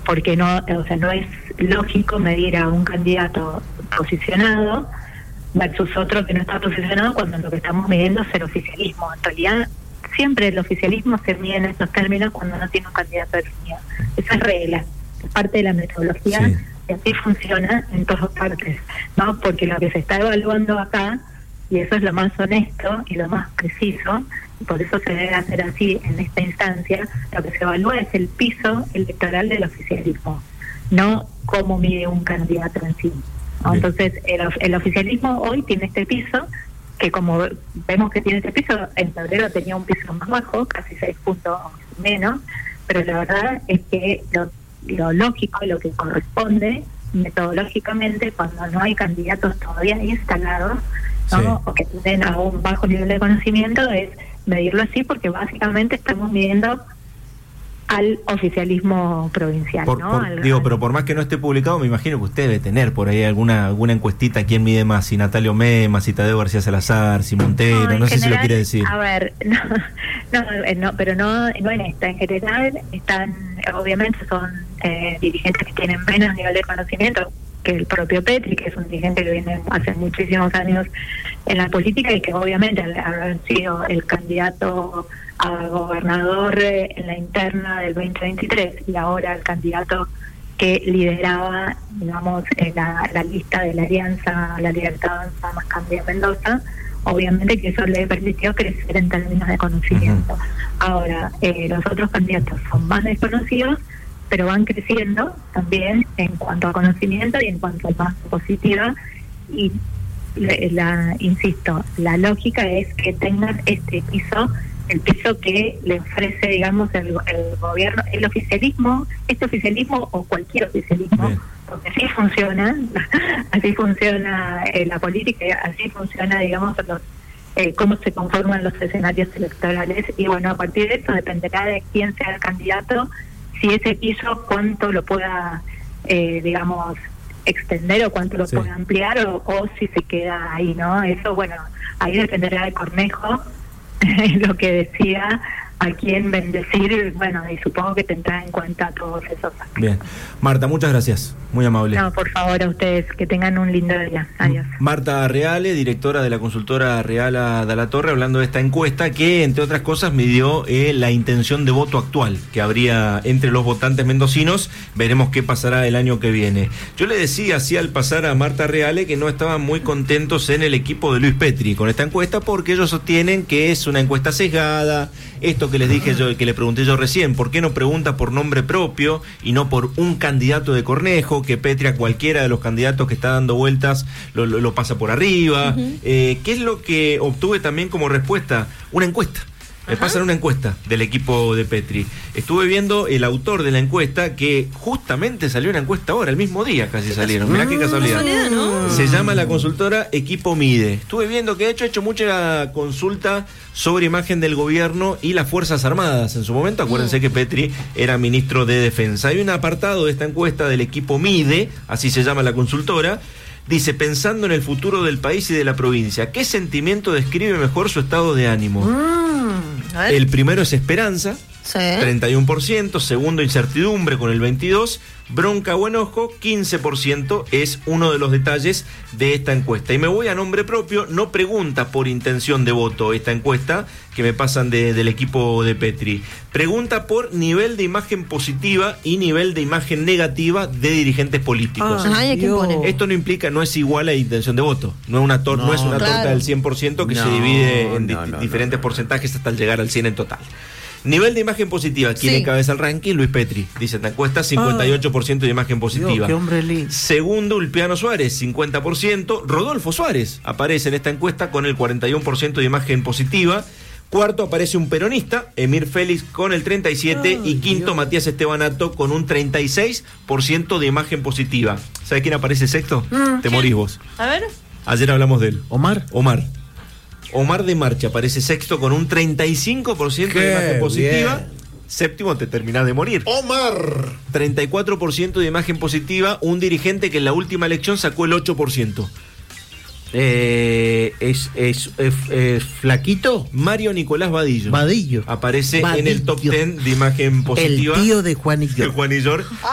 porque no es lógico medir a un candidato posicionado versus otro que no está posicionado, cuando lo que estamos midiendo es el oficialismo. En realidad, siempre el oficialismo se mide en estos términos cuando no tiene un candidato definido. Esa es regla, es parte de la metodología, sí. Y así funciona en todas partes, ¿no? Porque lo que se está evaluando acá, y eso es lo más honesto y lo más preciso, y por eso se debe hacer así en esta instancia, lo que se evalúa es el piso electoral del oficialismo, no cómo mide un candidato en sí, ¿no? Entonces el oficialismo hoy tiene este piso, que como vemos que tiene este piso, en febrero tenía un piso más bajo, casi 6 puntos menos, pero la verdad es que lo lógico, lo que corresponde metodológicamente, cuando no hay candidatos todavía instalados, ¿no? Sí. O que tienen a un bajo nivel de conocimiento, es medirlo así, porque básicamente estamos midiendo al oficialismo provincial, ¿no? Pero por más que no esté publicado, me imagino que usted debe tener por ahí alguna encuestita, quién mide más, si Natalia Omema, si Tadeo García Salazar, si Montero, no sé si lo quiere decir. A ver, pero no en esta. En general están, obviamente son dirigentes que tienen menos nivel de conocimiento que el propio Petri, que es un dirigente que viene hace muchísimos años en la política y que obviamente al haber sido el candidato a gobernador en la interna del 2023 y ahora el candidato que lideraba, digamos, la lista de la Alianza La Libertad Avanza Más Cambia Mendoza, obviamente que eso le permitió crecer en términos de conocimiento. Ahora, los otros candidatos son más desconocidos, pero van creciendo también en cuanto a conocimiento y en cuanto a más positiva, y insisto, la lógica es que tengan este piso, el piso que le ofrece, digamos, el gobierno, el oficialismo, este oficialismo o cualquier oficialismo. Bien. Porque así funciona la política, así funciona, digamos, cómo se conforman los escenarios electorales, y bueno, a partir de eso dependerá de quién sea el candidato, si ese piso cuánto lo pueda, digamos, extender o cuánto lo pueda ampliar, o si se queda ahí, ¿no? Eso, bueno, ahí dependerá de Cornejo, lo que decida a quién bendecir, bueno, y supongo que tendrá en cuenta todos esos aspectos. Bien. Marta, muchas gracias, muy amable. No, por favor, a ustedes, que tengan un lindo día. Adiós. Marta Reale, directora de la consultora Reala de la Torre, hablando de esta encuesta que, entre otras cosas, midió la intención de voto actual que habría entre los votantes mendocinos. Veremos qué pasará el año que viene. Yo le decía así al pasar a Marta Reale que no estaban muy contentos en el equipo de Luis Petri con esta encuesta, porque ellos sostienen que es una encuesta sesgada. Esto que les dije yo, que le pregunté yo recién, ¿por qué no pregunta por nombre propio y no por un candidato de Cornejo? Que Petri a cualquiera de los candidatos que está dando vueltas lo pasa por arriba. ¿Qué es lo que obtuve también como respuesta? Una encuesta. Me pasan una encuesta del equipo de Petri. Estuve viendo el autor de la encuesta, que justamente salió una encuesta ahora, el mismo día casi salieron. Mirá qué casualidad. ¿No? Se llama la consultora Equipo Mide. Estuve viendo que ha hecho mucha consulta sobre imagen del gobierno y las Fuerzas Armadas. En su momento, acuérdense que Petri era ministro de Defensa. Hay un apartado de esta encuesta del Equipo Mide, así se llama la consultora. Dice, pensando en el futuro del país y de la provincia, ¿qué sentimiento describe mejor su estado de ánimo? El primero es esperanza, 31%, segundo incertidumbre con el 22%, bronca o enojo, 15%, es uno de los detalles de esta encuesta. Y me voy a nombre propio, no pregunta por intención de voto esta encuesta que me pasan del equipo de Petri. Pregunta por nivel de imagen positiva y nivel de imagen negativa de dirigentes políticos. Esto no implica, no es igual a intención de voto, no es una torta del 100% que se divide en diferentes porcentajes hasta llegar al 100 en total. Nivel de imagen positiva, ¿quién encabeza el ranking? Luis Petri, dice esta encuesta, 58% de imagen positiva. Dios, qué hombre lindo. Segundo, Ulpiano Suárez, 50%. Rodolfo Suárez aparece en esta encuesta con el 41% de imagen positiva. Cuarto aparece un peronista, Emir Félix, con el 37%. Y quinto, Dios. Matías Estebanato, con un 36% de imagen positiva. ¿Sabes quién aparece sexto? Te morís vos. A ver. Ayer hablamos de él. Omar de Marcha aparece sexto con un 35% de imagen positiva. Bien. Séptimo, te terminás de morir. Omar. 34% de imagen positiva, un dirigente que en la última elección sacó el 8%. ¿Es flaquito? Mario Nicolás Vadillo. Aparece en el top 10 de imagen positiva. El tío de Juanillo.